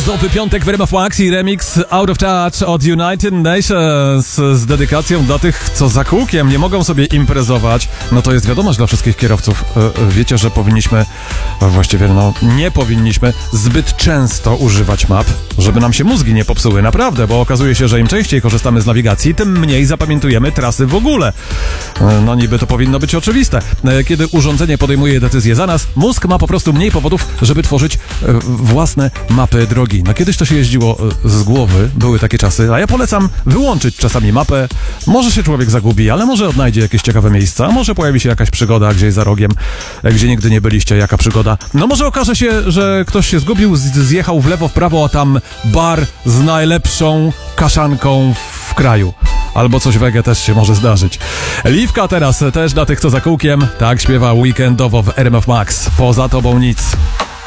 Jazzowy piątek w RMF Max i remix Out of Touch od United Nations z dedykacją dla tych, co za kółkiem nie mogą sobie imprezować. No to jest wiadomość dla wszystkich kierowców. Wiecie, że powinniśmy, właściwie nie powinniśmy zbyt często używać map, żeby nam się mózgi nie popsuły. Naprawdę, bo okazuje się, że im częściej korzystamy z nawigacji, tym mniej zapamiętujemy trasy w ogóle. No niby to powinno być oczywiste. Kiedy urządzenie podejmuje decyzję za nas, mózg ma po prostu mniej powodów, żeby tworzyć własne mapy drogi. No kiedyś to się jeździło z głowy, były takie czasy, a ja polecam wyłączyć czasami mapę. Może się człowiek zagubi, ale może odnajdzie jakieś ciekawe miejsca, a może pojawi się jakaś przygoda gdzieś za rogiem, gdzie nigdy nie byliście, jaka przygoda. No może okaże się, że ktoś się zgubił, zjechał w lewo, w prawo, a tam bar z najlepszą kaszanką w kraju. Albo coś wege też się może zdarzyć. Liwka teraz też dla tych, co za kółkiem. Tak śpiewa weekendowo w RMF Max. Poza tobą nic.